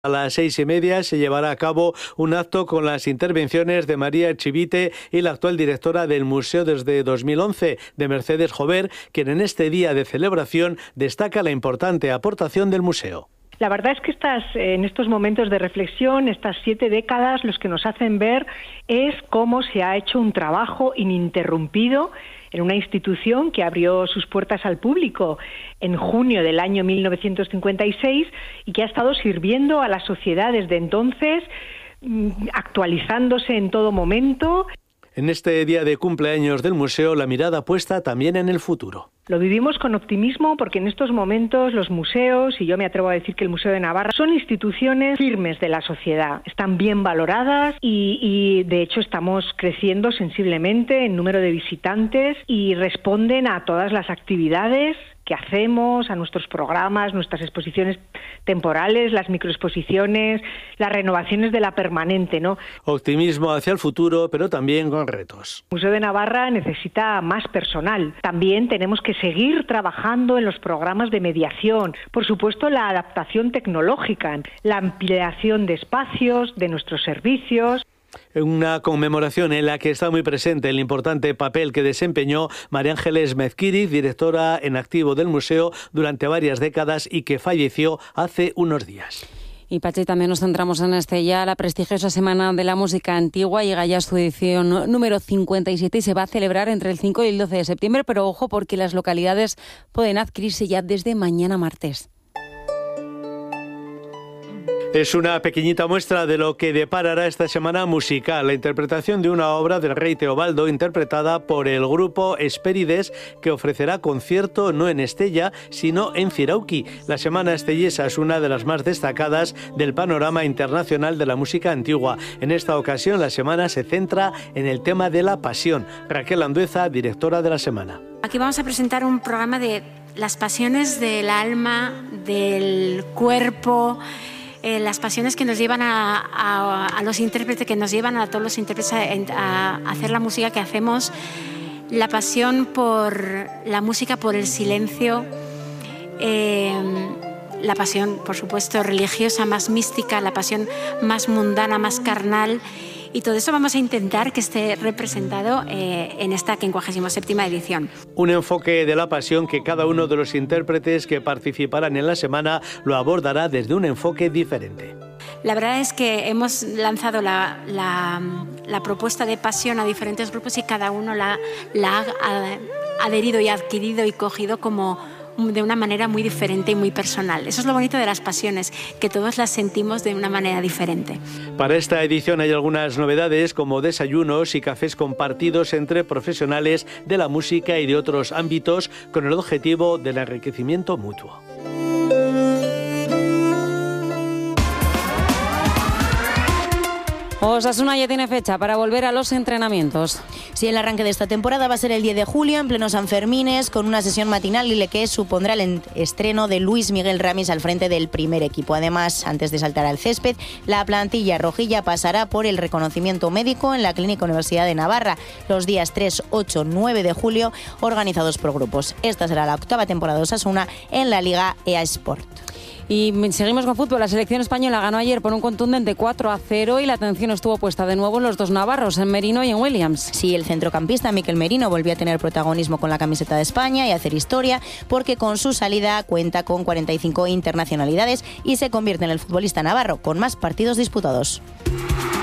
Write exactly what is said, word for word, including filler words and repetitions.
A las seis y media se llevará a cabo un acto con las intervenciones de María Chivite y la actual directora del museo desde dos mil once, de Mercedes Jover, quien en este día de celebración destaca la importante aportación del museo. La verdad es que estas, en estos momentos de reflexión, estas siete décadas, los que nos hacen ver es cómo se ha hecho un trabajo ininterrumpido en una institución que abrió sus puertas al público en junio del año mil novecientos cincuenta y seis y que ha estado sirviendo a la sociedad desde entonces, actualizándose en todo momento. En este día de cumpleaños del museo, la mirada puesta también en el futuro. Lo vivimos con optimismo porque en estos momentos los museos, y yo me atrevo a decir que el Museo de Navarra, son instituciones firmes de la sociedad, están bien valoradas y, y de hecho estamos creciendo sensiblemente en número de visitantes y responden a todas las actividades que hacemos, a nuestros programas, nuestras exposiciones temporales, las microexposiciones, las renovaciones de la permanente, ¿no? Optimismo hacia el futuro, pero también con retos. El Museo de Navarra necesita más personal. También tenemos que seguir trabajando en los programas de mediación. Por supuesto, la adaptación tecnológica, la ampliación de espacios, de nuestros servicios. Una conmemoración en la que está muy presente el importante papel que desempeñó María Ángeles Mezquiriz, directora en activo del museo durante varias décadas y que falleció hace unos días. Y Pachi, también nos centramos en este ya, la prestigiosa Semana de la Música Antigua, llega ya a su edición número cincuenta y siete y se va a celebrar entre el cinco y el doce de septiembre, pero ojo porque las localidades pueden adquirirse ya desde mañana martes. Es una pequeñita muestra de lo que deparará esta semana musical, la interpretación de una obra del rey Teobaldo interpretada por el grupo Hespérides, que ofrecerá concierto no en Estella, sino en Cirauqui. La Semana Estellesa es una de las más destacadas del panorama internacional de la música antigua. En esta ocasión la semana se centra en el tema de la pasión. Raquel Andueza, directora de la semana. Aquí vamos a presentar un programa de las pasiones del alma, del cuerpo, Eh, las pasiones que nos llevan a, a, a los intérpretes, que nos llevan a todos los intérpretes a, a hacer la música que hacemos, la pasión por la música, por el silencio, eh, la pasión, por supuesto, religiosa, más mística, la pasión más mundana, más carnal. Y todo eso vamos a intentar que esté representado eh, en esta quincuagésima séptima edición. Un enfoque de la pasión que cada uno de los intérpretes que participarán en la semana lo abordará desde un enfoque diferente. La verdad es que hemos lanzado la, la, la propuesta de pasión a diferentes grupos y cada uno la, la ha adherido y adquirido y cogido como de una manera muy diferente y muy personal. Eso es lo bonito de las pasiones, que todos las sentimos de una manera diferente. Para esta edición hay algunas novedades como desayunos y cafés compartidos entre profesionales de la música y de otros ámbitos con el objetivo del enriquecimiento mutuo. Osasuna ya tiene fecha para volver a los entrenamientos. Sí, el arranque de esta temporada va a ser el diez de julio, en pleno Sanfermines, con una sesión matinal y que supondrá el estreno de Luis Miguel Ramis al frente del primer equipo. Además, antes de saltar al césped, la plantilla rojilla pasará por el reconocimiento médico en la Clínica Universidad de Navarra, los días tres, ocho, nueve de julio, organizados por grupos. Esta será la octava temporada de Osasuna en la Liga E A Sport. Y seguimos con fútbol. La selección española ganó ayer por un contundente cuatro a cero y la atención estuvo puesta de nuevo en los dos navarros, en Merino y en Williams. Sí, el centrocampista Mikel Merino volvió a tener protagonismo con la camiseta de España y a hacer historia porque con su salida cuenta con cuarenta y cinco internacionalidades y se convierte en el futbolista navarro con más partidos disputados.